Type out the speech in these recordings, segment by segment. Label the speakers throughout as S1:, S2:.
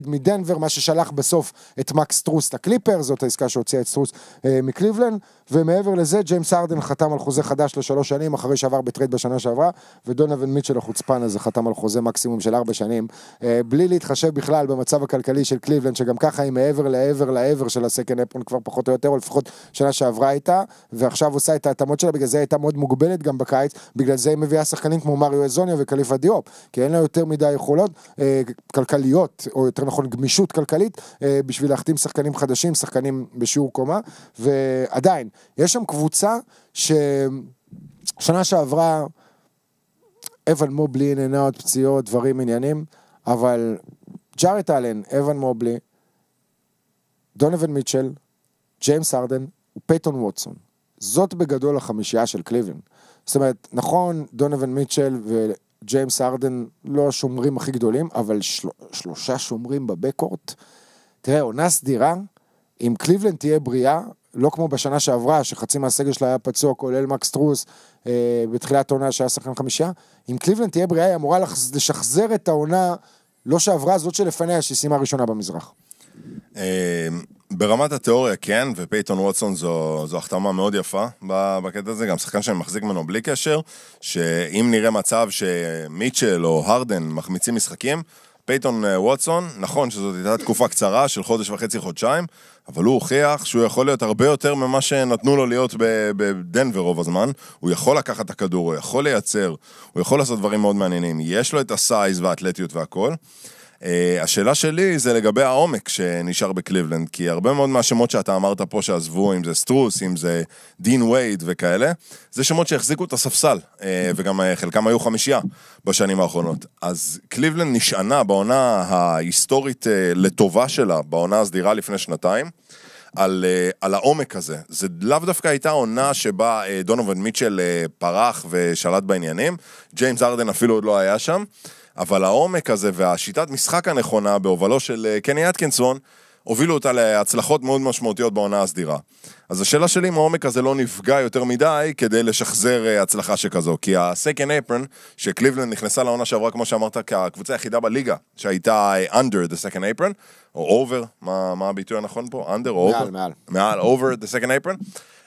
S1: מדנבר, מה ששלח בסוף את מקס סטרוס לקליפר, זאת העסקה שהוציאה את סטרוס מקליבלנד, ומעבר לזה, ג'יימס הרדן חתם על חוזה חדש ל3 שנים, אחרי שעבר בטרייד בשנה שעברה, ודונוון מיטשל החוצפן הזה חתם על חוזה מקסימום של 4 שנים, בלי להתחשב בכלל במצב הכלכלי של קליבלנד, שגם ככה היא מעבר לעבר של הסקנד אפרון כבר פחות או יותר, או לפחות שנה שעברה איתה, ועכשיו עושה את ההתאמות שלה, בגלל זה הייתה מאוד מוגבלת גם בקיץ, בגלל זה היא מביאה שחקנים כמו מריו אזוניה וקליפה דיופ, כי אין לה יותר מדי יכולות כלכליות, או יותר נכון גמישות כלכלית, בשביל להחתים שחקנים חדשים, שחקנים בשיעור קומה, ועדיין, יש שם קבוצה ששנה שעברה, אבן מובלי, נהנות, פציעות, דברים עניינים, אבל ג'ארט אלן, אבן מובלי, דונוון מיטשל, ג'יימס הרדן ופייטון ווטסון. זאת בגדול החמישייה של קליבלנד. זאת אומרת, נכון, דונוון מיטשל וג'יימס הרדן לא השומרים הכי גדולים, אבל 3 שומרים בבקורט. תראה, עונה סדירה, אם קליבלנד תהיה בריאה, לא כמו בשנה שעברה, שחצי מהסגל שלה היה פצוע, כולל מקס סטרוס, בתחילת העונה שהיה שחקן חמישייה, אם קליבלנד תהיה בריאה, היא אמורה לשחזר את העונה, לא שעברה, זאת שלפניה, שהיא סיימה ראשונה במזרח.
S2: ברמת התיאוריה כן, ופייטון ווטסון זו החתמה מאוד יפה בקטע הזה, גם שחקן שאני מחזיק ממנו בלי קשר, שאם נראה מצב שמיטשל או הרדן מחמיצים משחקים, פייטון ווטסון, נכון שזאת הייתה תקופה קצרה של חודש וחצי, חודשיים, אבל הוא הוכיח שהוא יכול להיות הרבה יותר ממה שנתנו לו להיות בדנבר רוב הזמן, הוא יכול לקחת את הכדור, הוא יכול לייצר, הוא יכול לעשות דברים מאוד מעניינים, יש לו את הסייז והאתלטיות והכל. השאלה שלי זה לגבי העומק שנשאר בקליבלנד, כי הרבה מאוד מהשמות שאתה אמרת פה שעזבו, אם זה סטרוס, אם זה דין וייד וכאלה, זה שמות שהחזיקו את הספסל, וגם חלקם היו 5 בשנים האחרונות. אז קליבלנד נשענה בעונה ההיסטורית לטובה שלה, בעונה הסדירה לפני 2 על העומק הזה. זה לאו דווקא הייתה עונה שבה דונוון מיטשל פרח ושלט בעניינים, ג'יימס הרדן אפילו עוד לא היה שם, אבל העומק הזה והשיטת משחק הנכונה בהובלו של קני אטקינסון הובילו אותה להצלחות מאוד משמעותיות בעונה הסדירה. אז השאלה שלי אם העומק הזה לא נפגע יותר מדי כדי לשחזר הצלחה שכזו, כי ה-Second Apron שקליבלנד נכנסה לעונה שעברה כמו שאמרת כקבוצה היחידה בליגה שהייתה under the Second Apron או over, מה הביטוי הנכון פה? under או over? מעל, over the Second Apron.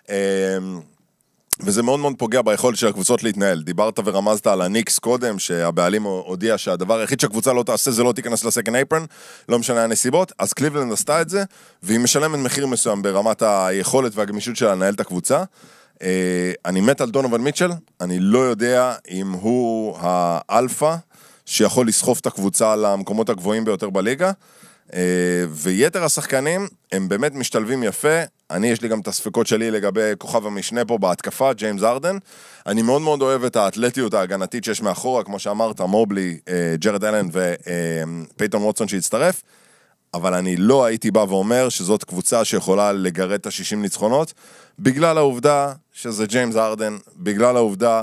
S2: וזה מאוד מאוד פוגע ביכולת של הקבוצות להתנהל. דיברת ורמזת על הניקס קודם, שהבעלים הודיע שהדבר היחיד שהקבוצה לא תעשה זה לא תיכנס לסקנד אייפרן, לא משנה הנסיבות, אז קליבלנד עשתה את זה, והיא משלמת מחיר מסוים ברמת היכולת והגמישות שלה לנהל את הקבוצה. אני מת על דונוון מיטשל, אני לא יודע אם הוא האלפא שיכול לסחוף את הקבוצה למקומות הגבוהים ביותר בליגה, ויתר השחקנים הם באמת משתלבים יפה. יש לי גם את הספקות שלי לגבי כוכב המשנה פה בהתקפה, ג'יימס הרדן. אני מאוד מאוד אוהב את האתלטיות ההגנתית שיש מאחורה, כמו שאמרת, מובלי, ג'רד אלן ופייטון ווטסון שהצטרף, אבל אני לא הייתי בא ואומר שזאת קבוצה שיכולה לגרד את ה-60 ניצחונות, בגלל העובדה שזה ג'יימס הרדן, בגלל העובדה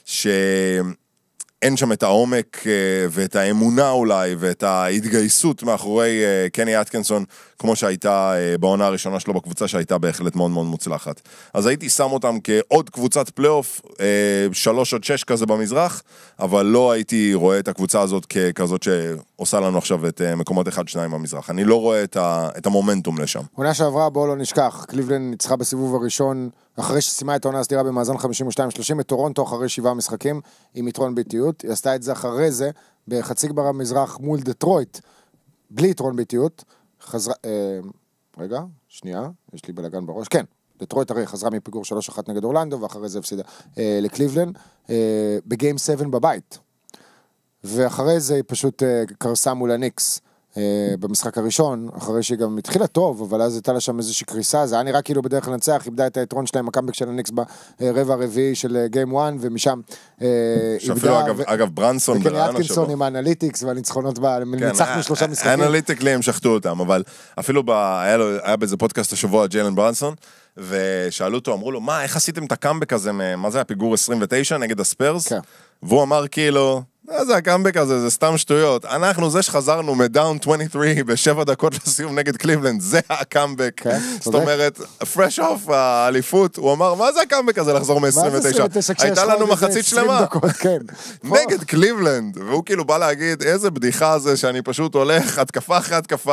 S2: אין שם את העומק ואת האמונה אולי, ואת ההתגייסות מאחורי קני אטקינסון, כמו שהייתה בעונה הראשונה שלו בקבוצה, שהייתה בהחלט מאוד מאוד מוצלחת. אז הייתי שם אותם כעוד קבוצת פלייאוף, 3 עד 6 כזה במזרח, אבל לא הייתי רואה את הקבוצה הזאת ככזאת שעושה לנו עכשיו את מקומות 1-2 במזרח. אני לא רואה את המומנטום לשם.
S1: עונה שעברה, בואו לא נשכח, קליבלנד ניצחה בסיבוב הראשון, אחרי שסיימה את העונה הסדירה במאזן 52-30, את טורונטו אחרי 7 משחקים, עם יתרון ביתיות. היא עשתה את זה אחרי זה, בחצי גמר המזרח מול דטרויט, בלי יתרון ביתיות. רגע, שנייה, יש לי בלגן בראש. כן, דטרויט הרי חזרה מפיגור 3-1 נגד אורלנדו, ואחרי זה הפסידה לקליבלנד, בגיים 7 בבית. ואחרי זה היא פשוט קרסה מול הניקס, במשחק הראשון, אחרי שהיא גם התחילה טוב, אבל אז הייתה לה שם איזושהי קריסה, זה היה נראה כאילו בדרך לנצח, איבדה את היתרון שלהם, הקאמבק של הניקס ברבע הרביעי של גיים 1, ומשם
S2: שאפילו אגב ברנסון
S1: וקני אטקינסון עם האנליטיקס והניצחונות ניצחנו 3 משחקים.
S2: האנליטיקלי הם שחטו אותם, אבל אפילו היה באיזה פודקאסט השבוע ג'יילן ברנסון, ושאלו אותו, אמרו לו, איך עשיתם את הקאמבק הזה, מה זה הפיגור 29 נגד הספרס? והוא אמר כאילו, זה הקאמבק הזה, זה סתם שטויות. אנחנו זה שחזרנו מדאון 23 ב7 דקות לסיום נגד קליבלנד, זה הקאמבק. זאת אומרת, פרש אוף האליפות, הוא אמר, מה זה הקאמבק הזה לחזור מ-29? הייתה לנו מחצית שלמה. נגד קליבלנד. והוא כאילו בא להגיד, איזה בדיחה זה שאני פשוט הולך התקפה אחרי התקפה.